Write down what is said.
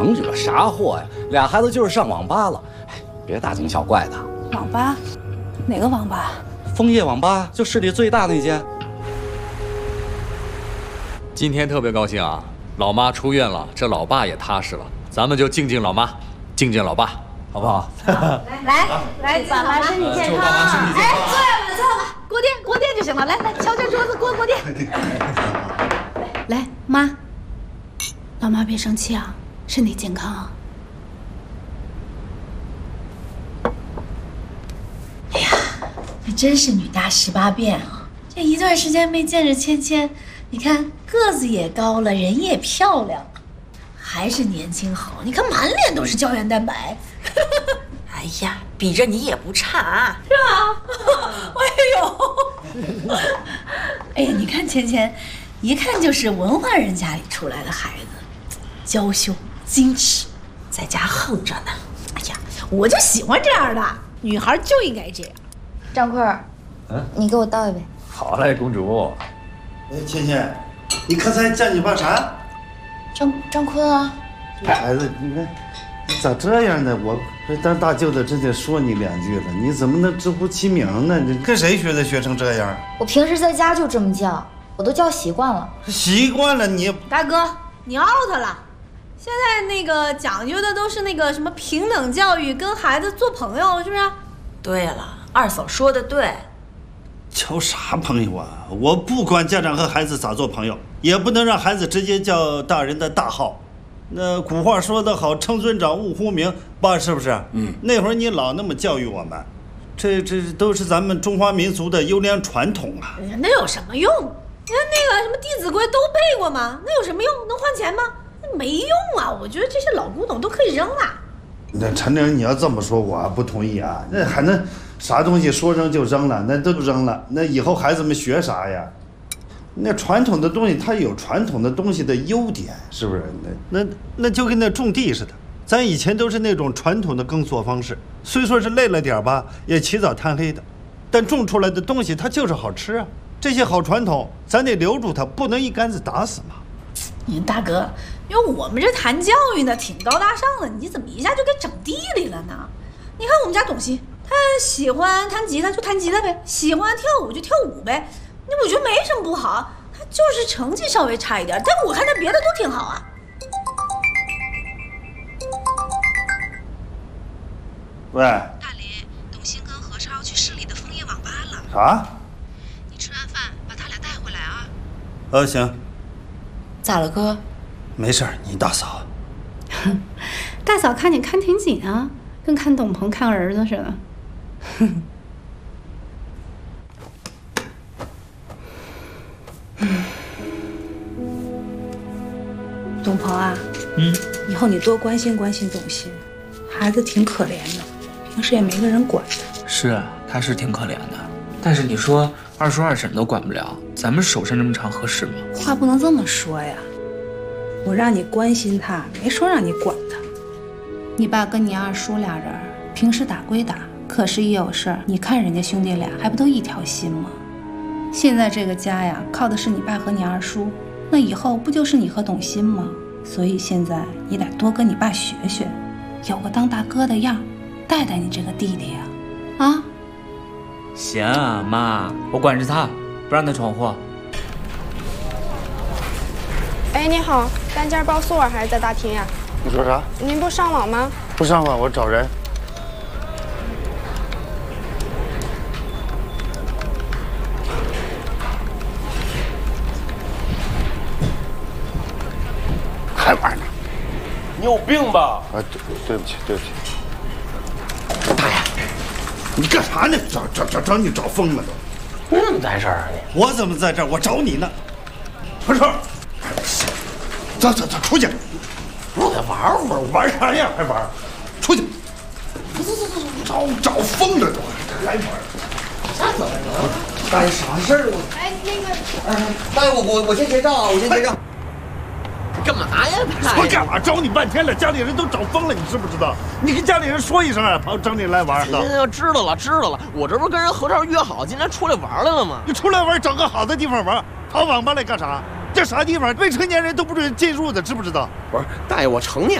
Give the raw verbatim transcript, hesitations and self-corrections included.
能惹啥祸呀？俩孩子就是上网吧了，哎，别大惊小怪的。 网吧？哪个网吧？ 枫叶网吧，就市里最大那间。 今天特别高兴啊，老妈出院了，这老爸也踏实了，咱们就敬敬老妈，敬敬老爸，好不好？ 来来，爸妈身体健康。哎，坐下吧，坐下吧，锅垫锅垫就行了。来来，敲敲桌子，锅锅垫。 来，妈，老妈别生气啊，身体健康啊。 哎呀，你真是女大十八变啊！这一段时间没见着芊芊，你看个子也高了，人也漂亮，还是年轻好。你看满脸都是胶原蛋白。 哎呀，比着你也不差啊， 是吧？哎呦，哎呀，你看芊芊，一看就是文化人家里出来的孩子，娇羞矜持， 在家横着呢。 哎呀，我就喜欢这样的女孩，就应该这样。 张坤， 嗯， 你给我倒一杯。 好嘞，公主。 哎，芊芊，你刚才叫你爸啥？ 张张坤啊。 这孩子，你看，你咋这样呢？我这当大舅的真得说你两句了，你怎么能直呼其名呢？你跟谁学的，学成这样？ 我平时在家就这么叫，我都叫习惯了。 习惯了你。 大哥，你 out 了。现在那个讲究的都是那个什么平等教育，跟孩子做朋友，是不是？ 对了，二嫂说的对。 交啥朋友啊？我不管家长和孩子咋做朋友，也不能让孩子直接叫大人的大号。那古话说得好，称尊长，勿呼名，爸是不是？嗯。那会儿你老那么教育我们，这这都是咱们中华民族的优良传统啊。 那有什么用？你看那个什么《弟子规》都背过吗？那有什么用？能换钱吗？没用啊！我觉得这些老古董都可以扔了。 那陈玲，你要这么说，我不同意啊。那还能啥东西说扔就扔了？那都扔了，那以后孩子们学啥呀？那传统的东西，它有传统的东西的优点，是不是？那那那就跟那种地似的，咱以前都是那种传统的耕作方式，虽说是累了点吧，也起早贪黑的，但种出来的东西它就是好吃啊。这些好传统，咱得留住它，不能一竿子打死嘛。 你大哥，因为我们这谈教育呢，挺高大上的，你怎么一下就给整地里了呢？你看我们家董卿，他喜欢弹吉他就弹吉他呗，喜欢跳舞就跳舞呗。那我觉得没什么不好，他就是成绩稍微差一点，但我看他别的都挺好啊。 喂， 大林，董卿跟何超去市里的枫叶网吧了。 啥？ 你吃完饭把他俩带回来啊。 呃，行。 咋了，哥？ 没事儿，你大嫂。 大嫂看你看挺紧啊，跟看董鹏看儿子似的。 董鹏啊， 嗯， 以后你多关心关心董卿，孩子挺可怜的，平时也没个人管他。 是，他是挺可怜的，但是你说二叔二婶都管不了，咱们手伸这么长合适吗？ 话不能这么说呀，我让你关心他，没说让你管他。你爸跟你二叔俩人平时打归打，可是一有事儿，你看人家兄弟俩还不都一条心吗？现在这个家呀，靠的是你爸和你二叔，那以后不就是你和董卿吗？所以现在你得多跟你爸学学，有个当大哥的样，带带你这个弟弟呀。啊， 行啊，妈，我管着他，不让他闯祸。 哎，你好，单间报宿舍还是在大厅呀？ 你说啥？ 您不上网吗？ 不上网，我找人。还玩呢？ 你有病吧？ 啊，对对不起，对不起。大爷，你干啥呢？找找找找你找疯了都！ 你怎么在这儿啊你？ 我怎么在这儿？我找你呢。快说！走走走，出去！ 我再玩会儿， 玩啥呀？还玩？出去！走走走走，找找疯了都，还玩？ 啥怎么了？大爷啥事儿？我哎，那个， 哎，大爷，我我我先结账啊，我先结账。干嘛呀？ 我干嘛？找你半天了，家里人都找疯了，你知不知道？你跟家里人说一声啊，跑整你来玩。 要知道了，知道了，我这不是跟人何超约好，今天出来玩来了吗？ 你出来玩，找个好的地方玩，跑网吧来干啥？这啥地方？未成年人都不准进入的，知不知道？ 不是，大爷，我成年